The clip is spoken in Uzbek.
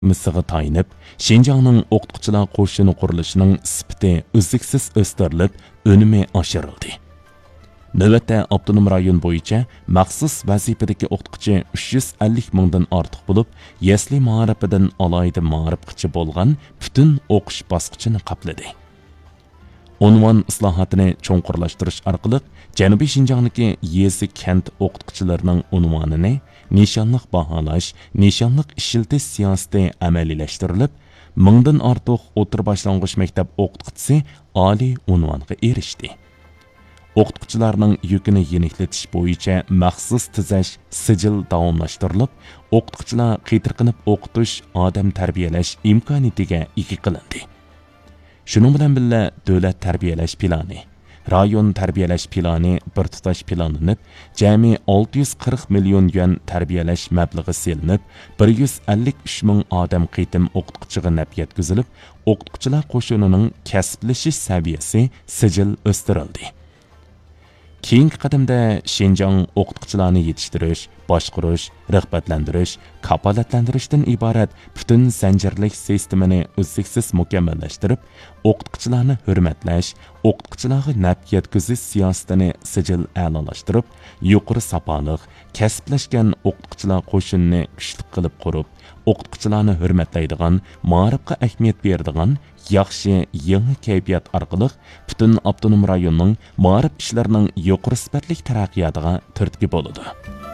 misiga tayinib, Şinjanның o'qituvchilar qo'shini qurilishining sifati uzluksiz o'stirilib, unumi oshirildi. Navbatda avtonom rayon bo'yicha maxsus vazifadagi o'qituvchi 350 mingdan ortiq bo'lib, yasli ma'rifidan alohida ma'rifatchi bo'lgan butun o'qish bosqichini qopladi. Unvon islohotini cho'nqurlashtirish orqali Janubiy Şinjandagi yezi kent o'qituvchilarining unvonini nishonliq baholash, nishonliq ishiltish siyosati amaliylashtirilib, mingdan ortiq o'tir boshlang'ich maktab o'qituvchisi oliy unvonga erishdi. O'qituvchilarning yukini yeniklatish bo'yicha maxsus tizash sijil davomlashtirilib, o'qituvchilar qitirqinib o'qitish, odam tarbiyalash imkoniyatiga ega qilindi. Shuning bilan birga davlat tarbiyalash plani, rayon tarbiyalash plani bir tutash planlanib, jami 640 million yuan tarbiyalash mablag'i selinib, 153 ming odam qitim o'qituvchiga naf yetkazilib, o'qituvchilar qo'shinining kasblashish saviyasi sijil o'stirildi. Keyingi qadamda Şinjan o'qituvchilarni yetishtirish, boshqarish, rag'batlantirish, kafolatlantirishdan iborat butun zanjirlik sistemini uzluksiz mukammallashtirib, o'qituvchilarni hurmatlash, o'qituvchilarga naf yetkazish siyosatini sijil a'lolashtirib, yuqori sapoliq, kasblashgan o'qituvchilar qo'shinini kuchli qilib qurib, o'qituvchilarni hurmatlaydigan, ma'rifatga ahamiyat beradigan yaxshi yangi kayfiyat orqali butun avtonom rayonning ma'rif ishlarining yuqori sifatli taraqqiyotiga turtki bo'ladi.